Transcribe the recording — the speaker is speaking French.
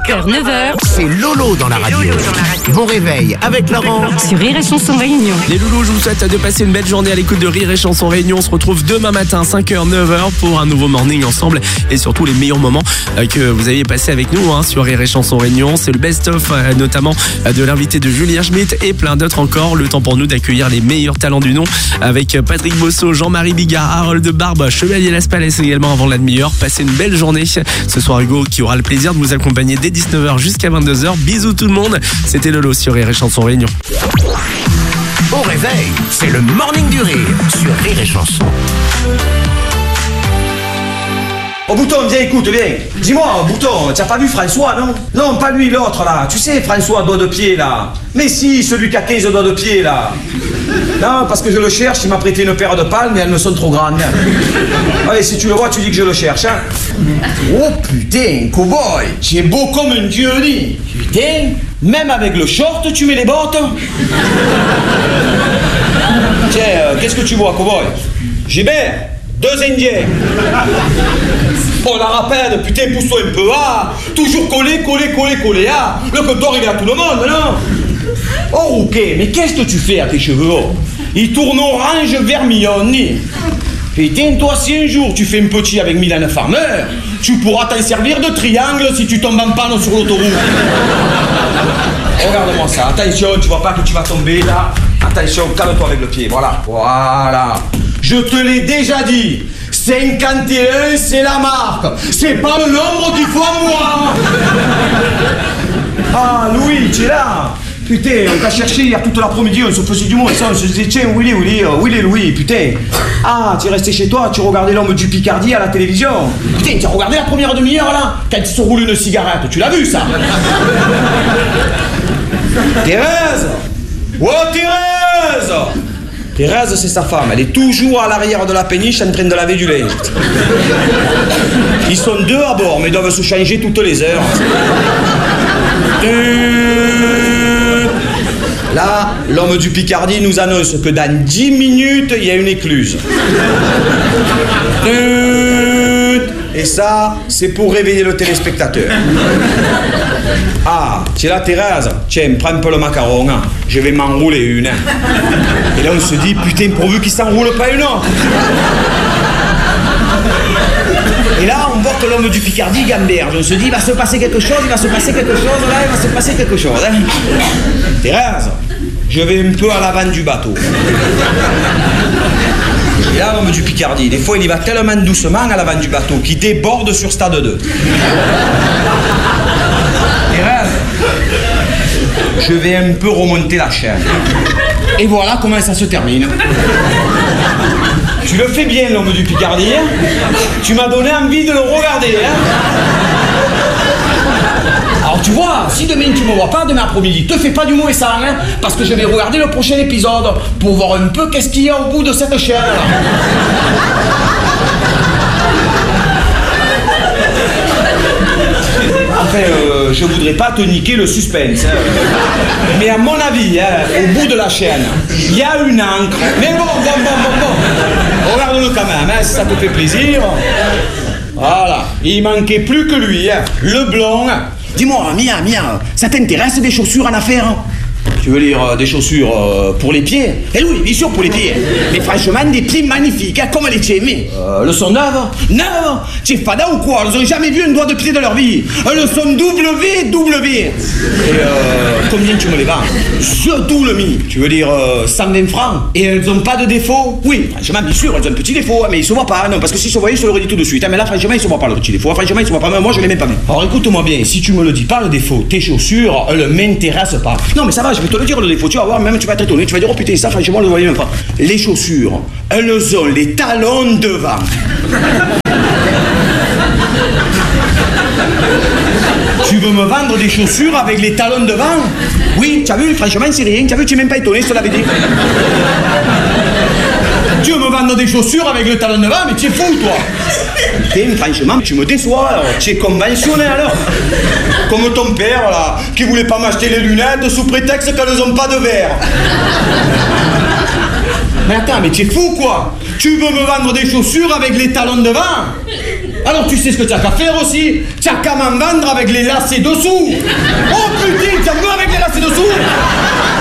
5h, 9h. C'est Lolo dans la radio. Bon réveil avec Laurent Sur Rire et Chanson Réunion. Les loulous, je vous souhaite de passer une belle journée à l'écoute de Rire et Chanson Réunion. On se retrouve demain matin 5h, 9h pour un nouveau morning ensemble et surtout les meilleurs moments que vous aviez passé avec nous sur Rire et Chanson Réunion. C'est le best-of notamment de l'invité de Julien Schmitt et plein d'autres encore. Le temps pour nous d'accueillir les meilleurs talents du nom avec Patrick Bosso, Jean-Marie Bigard, Harold Barbe, Chevalier Las Palais également avant la demi-heure. Passez une belle journée. Ce soir, Hugo qui aura le plaisir de vous accompagner dès 19h jusqu'à 22h. Bisous tout le monde. C'était Lolo sur Rire et Chanson Réunion. au réveil. C'est le morning du rire sur Rire et Chanson. Oh Bouton, viens, écoute, viens. Dis-moi, Bouton, tu as pas vu François, non? Non, pas lui, l'autre, là. Tu sais, François, doigt de pied, là. Mais si, celui qui a 15 doigts de pied, là. Non, parce que je le cherche, il m'a prêté une paire de palmes, mais elles me sont trop grandes. Allez, si tu le vois, tu dis que je le cherche, hein. Oh putain, cow-boy, tu es beau comme un dieu dit. Putain, même avec le short, tu mets les bottes. Tiens, qu'est-ce que tu vois, cow-boy? Gilbert, 2 Indiens. Oh la rapide, putain, pousse-toi un peu, ah. Toujours collé, ah. Le comptoir, il est à tout le monde, non? Oh, Rouquet, mais qu'est-ce que tu fais à tes cheveux? Ils tournent orange vermillonné. Putain, toi, si un jour tu fais un petit avec Mylène Farmer, tu pourras t'en servir de triangle si tu tombes en panne sur l'autoroute. Regarde-moi ça, attention, tu vois pas que tu vas tomber là. Attention, calme-toi avec le pied, voilà. Voilà. Je te l'ai déjà dit, 51 c'est la marque, c'est pas le nombre qu'il faut en moi. Ah, Louis, tu es là? Putain, on t'a cherché hier toute l'après-midi, on se faisait du monde, ça, on se disait, tiens, où il est Louis, putain. Ah, tu es resté chez toi, tu regardais l'homme du Picardie à la télévision. Putain, tu as regardé la première demi-heure, là, quand il se roule une cigarette, tu l'as vu, ça? Thérèse! Oh, Thérèse! Thérèse, c'est sa femme, elle est toujours à l'arrière de la péniche en train de laver du linge. Ils sont 2 à bord, mais doivent se changer toutes les heures. Là, l'homme du Picardie nous annonce que dans 10 minutes, il y a une écluse. Et ça, c'est pour réveiller le téléspectateur. Ah, tu es là, Thérèse? Tiens, prends un peu le macaron, hein. Je vais m'enrouler une. Hein. Et là, on se dit, putain, pourvu qu'il s'enroule pas une autre. Et là, on voit que l'homme du Picardie gamberge. On se dit, il va se passer quelque chose, là, il va se passer quelque chose. Hein. Thérèse, je vais un peu à l'avant du bateau. Et là, l'homme du Picardie, des fois, il y va tellement doucement à l'avant du bateau qu'il déborde sur stade 2. Thérèse, je vais un peu remonter la chaîne. Et voilà comment ça se termine. Tu le fais bien, l'homme du Picardie. Hein? Tu m'as donné envie de le regarder. Hein? Alors tu vois, si demain tu me vois pas, demain après-midi, te fais pas du mauvais sang, hein, parce que je vais regarder le prochain épisode pour voir un peu qu'est-ce qu'il y a au bout de cette chaîne. Enfin, je voudrais pas te niquer le suspense, hein. Mais à mon avis, hein, au bout de la chaîne, il y a une encre. Mais bon. Regarde-le quand même, hein, si ça te fait plaisir. Voilà, il manquait plus que lui, hein, le blond. Dis-moi, Mia, ça t'intéresse des chaussures en affaires? Tu veux dire des chaussures pour les pieds? Eh oui, bien sûr pour les pieds. Mais franchement, des pieds magnifiques, hein, comme les tiens. Mais le son neuve? Neuve? Tu es fada ou quoi? Elles ont jamais vu un doigt de pied de leur vie. Le son WW. Et combien tu me les vends? Surtout le mi. Tu veux dire 120 francs? Et elles ont pas de défaut? Oui, franchement, bien sûr, elles ont un petit défaut, hein, mais ils se voient pas. Non, parce que s'ils se voyaient, je te l'aurais dit tout de suite. Hein, mais là, franchement, ils se voient pas le petit défaut. Franchement, ils se voient pas. Moi, je l'ai même pas vu. Alors écoute-moi bien, si tu me le dis pas le défaut, tes chaussures, elles m'intéressent pas. Non, mais ça va, je vais te le dire le défaut. Tu vas voir, même tu vas être étonné. Tu vas dire, oh putain, ça, franchement, je le voyais même pas. Les chaussures, elles ont les talons devant. Tu veux me vendre des chaussures avec les talons devant? Oui, tu as vu, franchement, c'est rien. Tu as vu, tu n'es même pas étonné, je te l'avais dit. Tu veux me vendre des chaussures avec le talon devant, mais tu es fou, toi. Putain, franchement, tu me déçois, alors. Tu es conventionné, alors. Comme ton père, là, qui voulait pas m'acheter les lunettes sous prétexte qu'elles n'ont pas de verre. Mais attends, mais tu es fou, quoi. Tu veux me vendre des chaussures avec les talons devant? Alors tu sais ce que t'as qu'à faire aussi? T'as qu'à m'en vendre avec les lacets dessous.